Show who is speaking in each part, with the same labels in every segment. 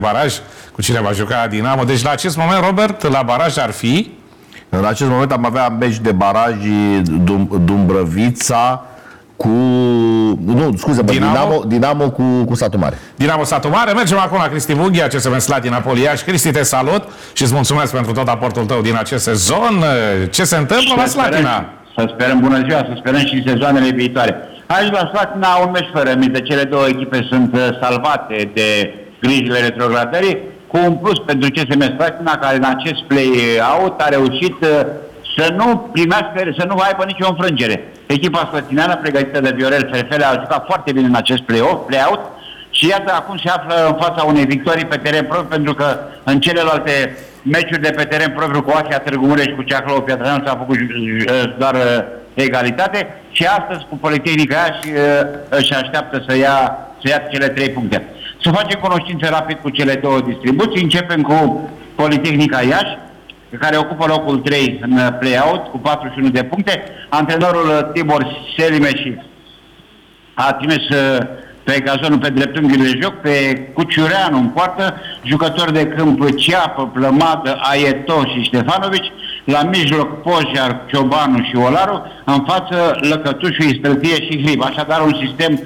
Speaker 1: baraj cu cine va juca Dinamo. Deci la acest moment, Robert, la baraj ar fi?
Speaker 2: În acest moment am avea meci de baraj Dumbrăvița cu... Nu, scuze, Dinamo cu Satu Mare.
Speaker 1: Dinamo Satu Mare. Mergem acum la Cristi Vughia, CSM Slatina Poliaș. Cristi, te salut și îți mulțumesc pentru tot aportul tău din acest sezon. Ce se întâmplă la Slatina?
Speaker 3: Să sperăm, bună ziua, să sperăm și în sezoanele viitoare. Aici la Slatina un meci fără mize. Cele două echipe sunt salvate de grijile retrogradării, cu un plus pentru CSM Slatina, care în acest play-out a reușit să nu primească, să nu aibă nicio înfrângere. Echipa slătineană, pregătită de Viorel Ferfele, a jucat foarte bine în acest play-out și iată, acum se află în fața unei victorii pe teren propriu, pentru că în celelalte meciuri de pe teren propriu cu Achia Târgu Mureș și cu Ceahlău Piatrăneanu s-a făcut doar egalitate și astăzi cu Politehnica Iași își așteaptă să ia cele 3 puncte. Să facem cunoștință rapid cu cele două distribuții. Începem cu Politehnica Iași, care ocupă locul 3 în play-out cu 41 de puncte. Antrenorul Tibor Selimeși a trimis pe gazonul pe dreptunghiul de joc pe Cuciureanu în poartă, jucători de câmp Ceapă, Plămadă, Aieto și Ștefanovici, la mijloc Pojar, Ciobanu și Olaru, în față Lăcătușu, Istrătie și Hrib. Așadar un sistem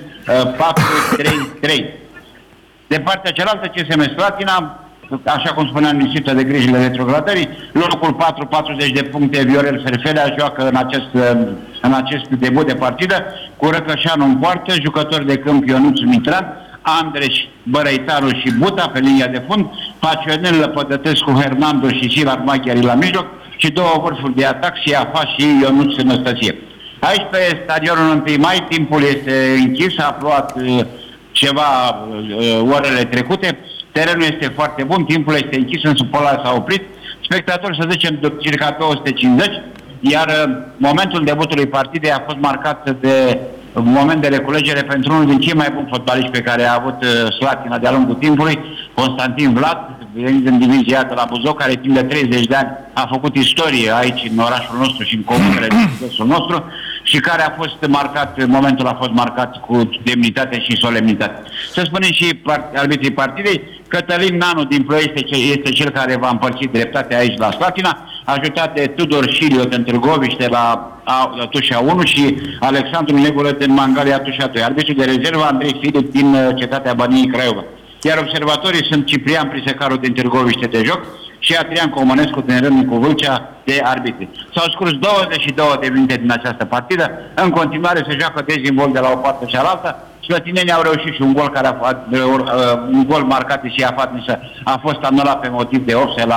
Speaker 3: 4-3-3. De partea cealaltă, CSM Slatina, așa cum spuneam, lipsită de grijile retrogradării, locul 4, 40 de puncte, Viorel Ferfelea joacă în acest debut de partidă, cu Răcășanu în poartă, jucători de câmp Ionuț Mitran, Andreș, Bărăitaru și Buta pe linia de fund, Pacionel, Lăpătătescu, Hernando și Silar Machiari la mijloc și două vârfuri de atac, Siafa și Ionuț Năstăsie. Aici pe stadionul 1 mai timpul este închis, a plouat ceva orele trecute. Terenul este foarte bun, timpul este închis, însă pola s-a oprit. Spectatori, să zicem, de circa 250, iar momentul debutului partidei a fost marcat de un moment de reculegere pentru unul din cei mai buni fotbaliști pe care a avut Slatina de-a lungul timpului, Constantin Vlad, venind în divizia de la Buzău, care timp de 30 de ani a făcut istorie aici în orașul nostru și în comunele din județul nostru și care a fost marcat, momentul a fost marcat cu demnitate și solemnitate. Să spunem și arbitrii partidei, Cătălin Nanu din Ploiești este cel care va împărți dreptatea aici la Slatina, ajutat de Tudor Șilio din Târgoviște la Tușa 1 și Alexandru Negură din Mangalia Tușa 2. Arbitrul de rezervă Andrei Filip din Cetatea Băniei Craiova. Iar observatorii sunt Ciprian Prisecaru din Târgoviște de joc și Adrian Comănescu din Râmnicu Vâlcea de arbitri. S-au scurs 22 de minute din această partidă. În continuare se joacă dezinvolt de la o parte și alta. Slătinenii au reușit și un gol marcat și a fost anulat pe motiv de offside la